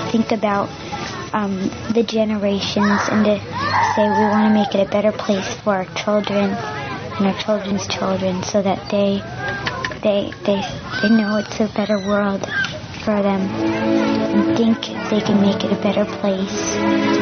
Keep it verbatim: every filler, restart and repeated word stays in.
think about um, the generations and to say we want to make it a better place for our children and our children's children, so that they they they they know it's a better world for them and think they can make it a better place.